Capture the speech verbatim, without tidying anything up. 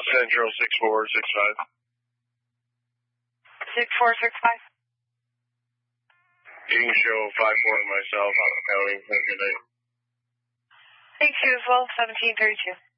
Central six four six five. six four six five. You can show five four to myself on the county. Have a good night. Thanks, you as well, seventeen thirty-two.